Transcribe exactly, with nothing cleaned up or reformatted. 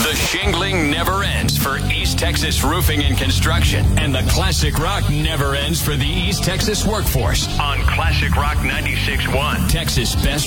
The shingling never ends for East Texas Roofing and Construction. And the Classic Rock never ends for the East Texas workforce. On Classic Rock ninety-six point one. Texas Best